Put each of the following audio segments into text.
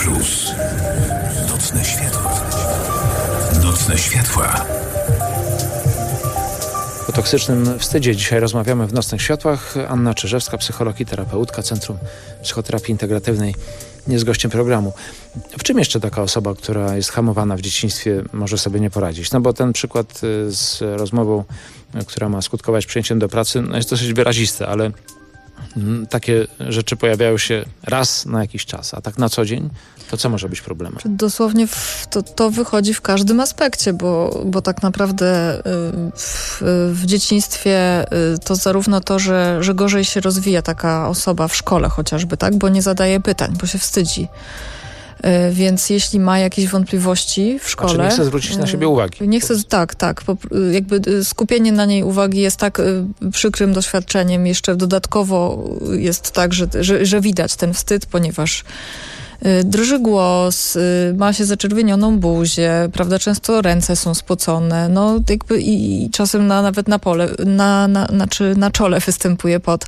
Plus. Nocne światła. Nocne światła. O toksycznym wstydzie dzisiaj rozmawiamy w Nocnych Światłach. Anna Czyżewska, psycholog i terapeutka Centrum Psychoterapii Integratywnej, jest gościem programu. W czym jeszcze taka osoba, która jest hamowana w dzieciństwie, może sobie nie poradzić? No bo ten przykład z rozmową, która ma skutkować przyjęciem do pracy, jest dosyć wyrazisty, ale takie rzeczy pojawiają się raz na jakiś czas, a tak na co dzień, to co może być problemem? Dosłownie to wychodzi w każdym aspekcie, bo tak naprawdę w dzieciństwie to zarówno to, że gorzej się rozwija taka osoba w szkole chociażby, tak, bo nie zadaje pytań, bo się wstydzi. Więc jeśli ma jakieś wątpliwości w szkole... Znaczy nie chce zwrócić na siebie uwagi. Nie chce, tak. Jakby skupienie na niej uwagi jest tak przykrym doświadczeniem. Jeszcze dodatkowo jest tak, że widać ten wstyd, ponieważ drży głos, ma się zaczerwienioną buzię, prawda, często ręce są spocone, no jakby i czasem nawet na czole występuje pot.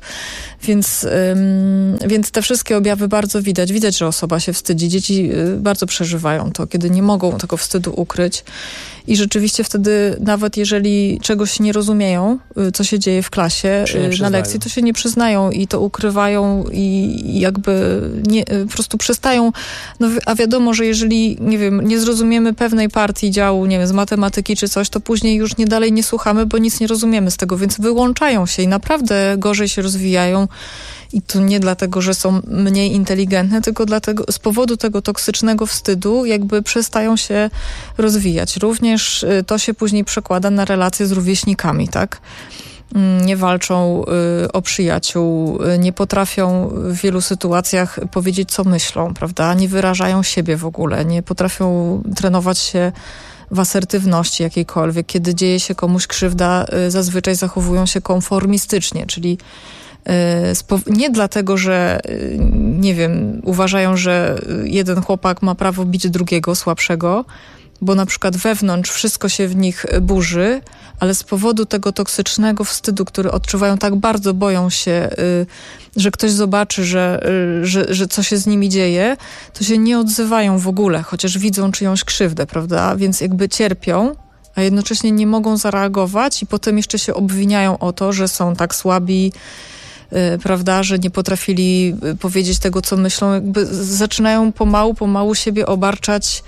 Więc te wszystkie objawy bardzo widać. Widać, że osoba się wstydzi. Dzieci bardzo przeżywają to, kiedy nie mogą tego wstydu ukryć. I rzeczywiście wtedy, nawet jeżeli czegoś nie rozumieją, co się dzieje w klasie, na lekcji, to się nie przyznają i to ukrywają i jakby po prostu przestają. No, a wiadomo, że jeżeli, nie wiem, nie zrozumiemy pewnej partii działu, nie wiem, z matematyki czy coś, to później już dalej nie słuchamy, bo nic nie rozumiemy z tego, więc wyłączają się i naprawdę gorzej się rozwijają. I to nie dlatego, że są mniej inteligentne, tylko z powodu tego toksycznego wstydu jakby przestają się rozwijać. Również to się później przekłada na relacje z rówieśnikami, tak? Nie walczą o przyjaciół, nie potrafią w wielu sytuacjach powiedzieć, co myślą, prawda? Nie wyrażają siebie w ogóle, nie potrafią trenować się w asertywności jakiejkolwiek. Kiedy dzieje się komuś krzywda, zazwyczaj zachowują się konformistycznie, czyli nie dlatego, że nie wiem, uważają, że jeden chłopak ma prawo bić drugiego, słabszego, bo na przykład wewnątrz wszystko się w nich burzy, ale z powodu tego toksycznego wstydu, który odczuwają, tak bardzo boją się, że ktoś zobaczy, że co się z nimi dzieje, to się nie odzywają w ogóle, chociaż widzą czyjąś krzywdę, prawda? Więc jakby cierpią, a jednocześnie nie mogą zareagować i potem jeszcze się obwiniają o to, że są tak słabi, prawda, że nie potrafili powiedzieć tego, co myślą. Jakby zaczynają pomału siebie obarczać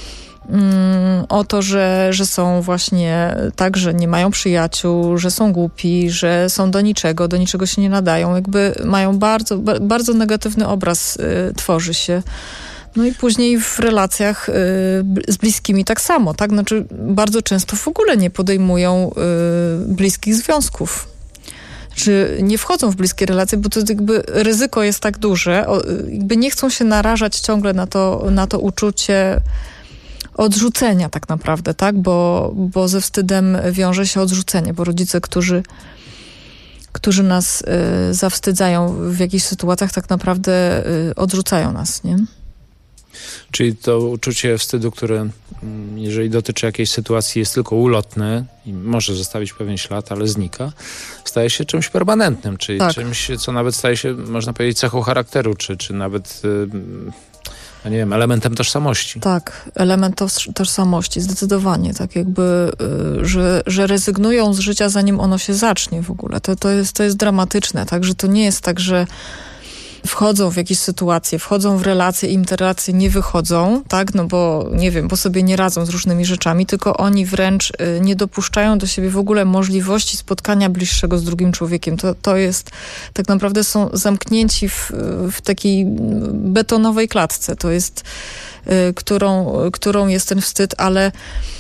o to, że są właśnie tak, że nie mają przyjaciół, że są głupi, że są do niczego się nie nadają. Jakby mają bardzo, bardzo negatywny obraz, tworzy się. No i później w relacjach z bliskimi tak samo, tak? Znaczy bardzo często w ogóle nie podejmują bliskich związków. Czy nie wchodzą w bliskie relacje, bo to jakby ryzyko jest tak duże, jakby nie chcą się narażać ciągle na to uczucie odrzucenia tak naprawdę, tak? Bo ze wstydem wiąże się odrzucenie, bo rodzice, którzy nas zawstydzają w jakichś sytuacjach, tak naprawdę odrzucają nas, nie? Czyli to uczucie wstydu, które jeżeli dotyczy jakiejś sytuacji jest tylko ulotne i może zostawić pewien ślad, ale znika, staje się czymś permanentnym, czyli czymś, co nawet staje się, można powiedzieć, cechą charakteru, czy nawet nie wiem, elementem tożsamości. Tak, element tożsamości, zdecydowanie. Tak jakby, że rezygnują z życia, zanim ono się zacznie w ogóle. To jest dramatyczne, tak, że to nie jest tak, że wchodzą w jakieś sytuacje, wchodzą w relacje i im te relacje nie wychodzą, tak, no bo nie wiem, bo sobie nie radzą z różnymi rzeczami, tylko oni wręcz nie dopuszczają do siebie w ogóle możliwości spotkania bliższego z drugim człowiekiem. To jest, tak naprawdę są zamknięci w takiej betonowej klatce. To jest, którą jest ten wstyd, ale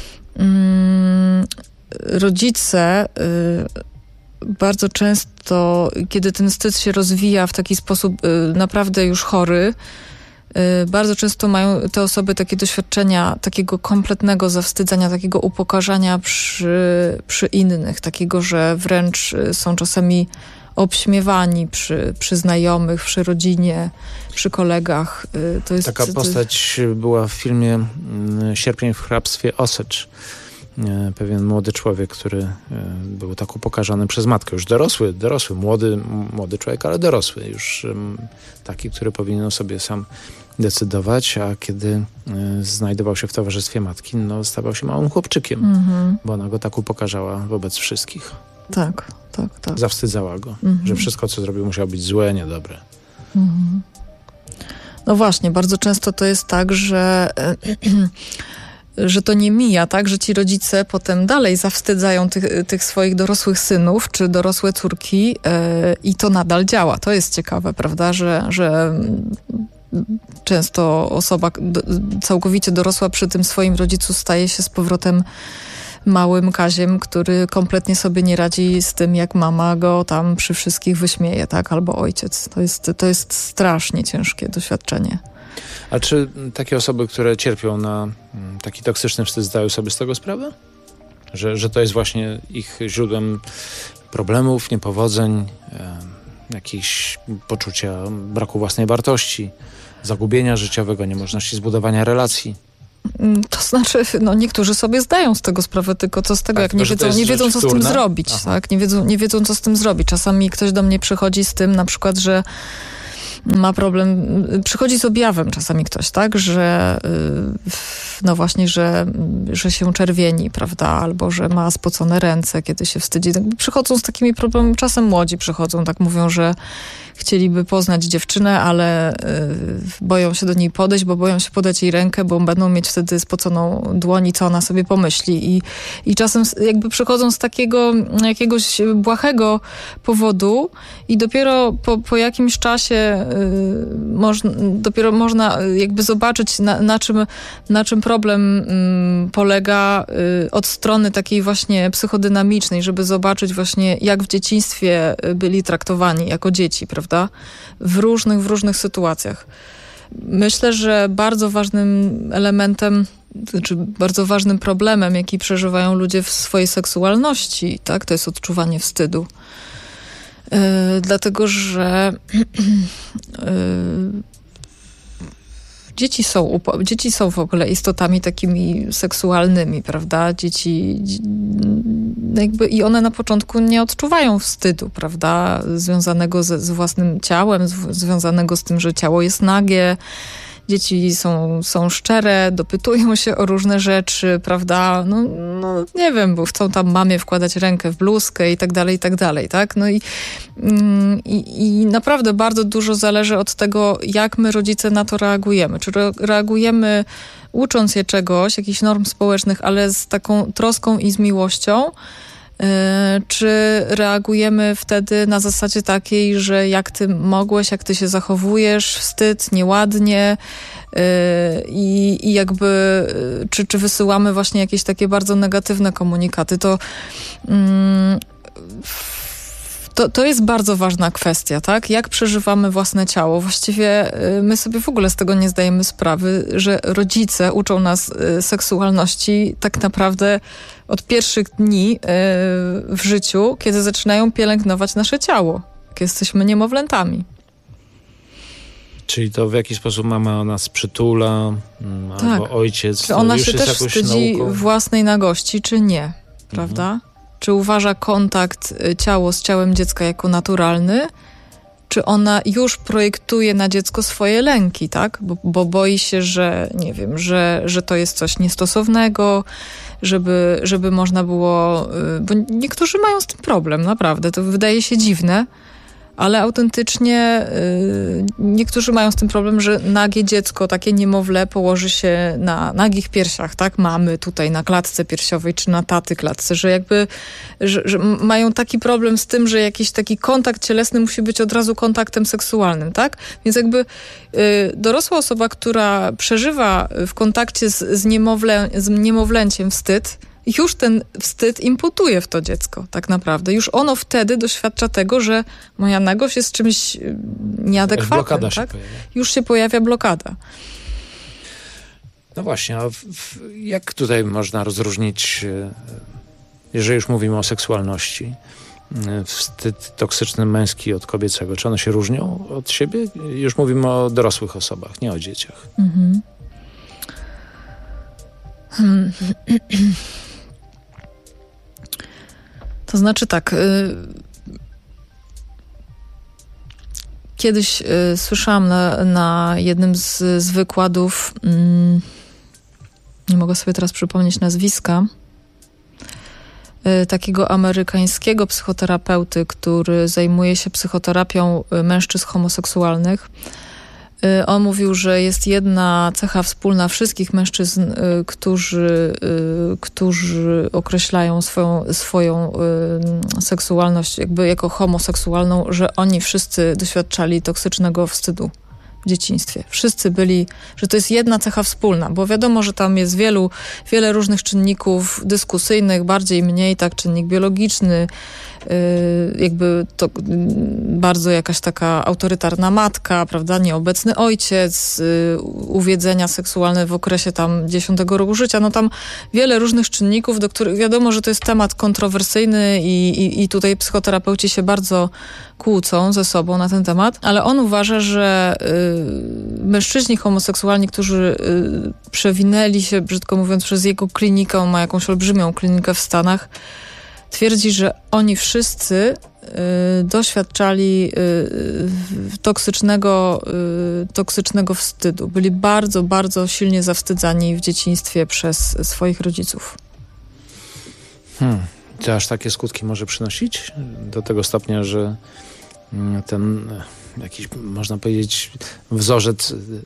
rodzice bardzo często, kiedy ten wstyd się rozwija w taki sposób naprawdę już chory, bardzo często mają te osoby takie doświadczenia takiego kompletnego zawstydzania, takiego upokarzania przy innych, takiego, że wręcz są czasami obśmiewani przy znajomych, przy rodzinie, przy kolegach. Taka postać była w filmie Sierpień w hrabstwie Osage. Pewien młody człowiek, który był tak upokarzany przez matkę. Już dorosły, młody człowiek, ale dorosły. Już taki, który powinien o sobie sam decydować, a kiedy znajdował się w towarzystwie matki, no stawał się małym chłopczykiem, bo ona go tak upokarzała wobec wszystkich. Tak. Zawstydzała go, że wszystko, co zrobił, musiało być złe, niedobre. No właśnie, bardzo często to jest tak, że to nie mija, tak? Że ci rodzice potem dalej zawstydzają tych swoich dorosłych synów czy dorosłe córki i to nadal działa. To jest ciekawe, prawda? Że często osoba całkowicie dorosła przy tym swoim rodzicu staje się z powrotem małym Kaziem, który kompletnie sobie nie radzi z tym, jak mama go tam przy wszystkich wyśmieje, tak? Albo ojciec. To jest strasznie ciężkie doświadczenie. A czy takie osoby, które cierpią na taki toksyczny wstyd, zdają sobie z tego sprawę? Że to jest właśnie ich źródłem problemów, niepowodzeń, jakichś poczucia braku własnej wartości, zagubienia życiowego, niemożności zbudowania relacji? To znaczy, niektórzy sobie zdają z tego sprawę, tylko co z tego, jak nie wiedzą, co z tym zrobić, tak? Nie wiedzą, co z tym zrobić. Czasami ktoś do mnie przychodzi z tym, na przykład, że ma problem, przychodzi z objawem czasami ktoś, tak, że no właśnie, że się czerwieni, prawda, albo że ma spocone ręce, kiedy się wstydzi. Przychodzą z takimi problemami, czasem młodzi przychodzą, tak mówią, że chcieliby poznać dziewczynę, ale boją się do niej podejść, bo boją się podać jej rękę, bo będą mieć wtedy spoconą dłoń i co ona sobie pomyśli. I czasem jakby przychodzą z takiego jakiegoś błahego powodu i dopiero po jakimś czasie dopiero można jakby zobaczyć, na czym problem polega od strony takiej właśnie psychodynamicznej, żeby zobaczyć właśnie, jak w dzieciństwie byli traktowani jako dzieci, prawda? W różnych sytuacjach. Myślę, że bardzo ważnym elementem, czy bardzo ważnym problemem, jaki przeżywają ludzie w swojej seksualności, tak, to jest odczuwanie wstydu. Dlatego, że dzieci są w ogóle istotami takimi seksualnymi, prawda? Dzieci jakby i one na początku nie odczuwają wstydu, prawda? Związanego z własnym ciałem, związanego z tym, że ciało jest nagie. Dzieci są szczere, dopytują się o różne rzeczy, prawda? No nie wiem, bo chcą tam mamie wkładać rękę w bluzkę i tak dalej, tak? No i naprawdę bardzo dużo zależy od tego, jak my rodzice na to reagujemy. Czy reagujemy ucząc je czegoś, jakichś norm społecznych, ale z taką troską i z miłością, czy reagujemy wtedy na zasadzie takiej, że jak ty mogłeś, jak ty się zachowujesz, wstyd, nieładnie i jakby czy wysyłamy właśnie jakieś takie bardzo negatywne komunikaty, to jest bardzo ważna kwestia, tak? Jak przeżywamy własne ciało. Właściwie my sobie w ogóle z tego nie zdajemy sprawy, że rodzice uczą nas seksualności tak naprawdę od pierwszych dni w życiu, kiedy zaczynają pielęgnować nasze ciało, jak jesteśmy niemowlętami. Czyli to w jaki sposób mama o nas przytula, tak. Albo ojciec. Czy ona się też wstydzi własnej nagości, czy nie, prawda? Czy uważa kontakt ciało z ciałem dziecka jako naturalny, czy ona już projektuje na dziecko swoje lęki, tak? Bo boi się, że nie wiem, że to jest coś niestosownego, żeby można było... Bo niektórzy mają z tym problem, naprawdę. To wydaje się dziwne, ale autentycznie niektórzy mają z tym problem, że nagie dziecko, takie niemowlę położy się na nagich piersiach, tak? Mamy tutaj na klatce piersiowej, czy na taty klatce, że jakby że mają taki problem z tym, że jakiś taki kontakt cielesny musi być od razu kontaktem seksualnym, tak? Więc jakby dorosła osoba, która przeżywa w kontakcie z niemowlęciem wstyd, już ten wstyd imputuje w to dziecko, tak naprawdę. Już ono wtedy doświadcza tego, że moja nagość jest czymś nieadekwatnym. Blokada tak? się pojawia. Już się pojawia blokada. No właśnie, a jak tutaj można rozróżnić, jeżeli już mówimy o seksualności, wstyd toksyczny męski od kobiecego? Czy one się różnią od siebie? Już mówimy o dorosłych osobach, nie o dzieciach. To znaczy tak, Kiedyś słyszałam na jednym z wykładów, nie mogę sobie teraz przypomnieć nazwiska, takiego amerykańskiego psychoterapeuty, który zajmuje się psychoterapią mężczyzn homoseksualnych. On mówił, że jest jedna cecha wspólna wszystkich mężczyzn, którzy określają swoją seksualność jakby jako homoseksualną, że oni wszyscy doświadczali toksycznego wstydu w dzieciństwie. Wszyscy byli, że to jest jedna cecha wspólna, bo wiadomo, że tam jest wiele różnych czynników dyskusyjnych, bardziej, mniej, tak, czynnik biologiczny, jakby to bardzo jakaś taka autorytarna matka, prawda, nieobecny ojciec, uwiedzenia seksualne w okresie tam 10 roku życia, no tam wiele różnych czynników, do których wiadomo, że to jest temat kontrowersyjny i tutaj psychoterapeuci się bardzo kłócą ze sobą na ten temat, ale on uważa, że mężczyźni homoseksualni, którzy przewinęli się, brzydko mówiąc, przez jego klinikę, on ma jakąś olbrzymią klinikę w Stanach, twierdzi, że oni wszyscy doświadczali toksycznego wstydu. Byli bardzo, bardzo silnie zawstydzani w dzieciństwie przez swoich rodziców. Czy aż takie skutki może przynosić? Do tego stopnia, że ten jakiś, można powiedzieć, wzorzec